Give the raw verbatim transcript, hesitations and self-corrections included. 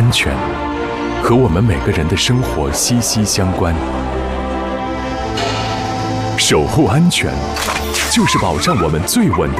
安全和我们每个人的生活息息相关。守护安全，就是保障我们最稳的